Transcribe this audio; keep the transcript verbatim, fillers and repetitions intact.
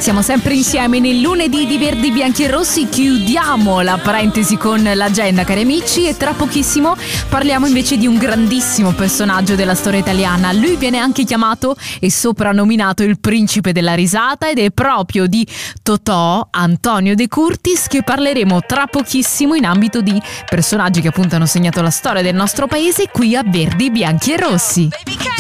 Siamo sempre insieme nel lunedì di Verdi, Bianchi e Rossi. Chiudiamo la parentesi con l'agenda, cari amici, e tra pochissimo parliamo invece di un grandissimo personaggio della storia italiana. Lui viene anche chiamato e soprannominato il principe della risata, ed è proprio di Totò, Antonio De Curtis, che parleremo tra pochissimo in ambito di personaggi che appunto hanno segnato la storia del nostro paese qui a Verdi, Bianchi e Rossi.